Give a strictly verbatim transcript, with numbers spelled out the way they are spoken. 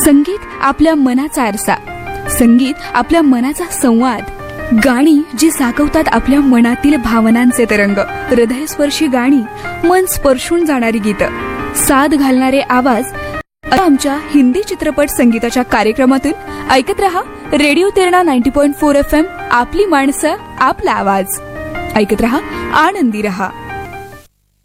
संगीत आपल्या मनाचा आरसा, संगीत आपल्या मनाचा संवाद, गाणी जी साकवतात आपल्या मनातील भावनांचे तरंग, हृदयस्पर्शी गाणी, मन स्पर्शून जाणारी गीतं, साद घालणारे आवाज. आमच्या हिंदी चित्रपट संगीताच्या कार्यक्रमातून ऐकत रहा radio Terna ninety point four F M. आपली माणसं, आपला आवाज. ऐकत रहा, आनंदी रहा.